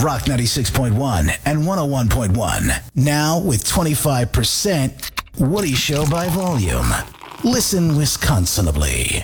Rock 96.1 and 101.1. Now with 25% Woody Show by volume. Listen Wisconsinably.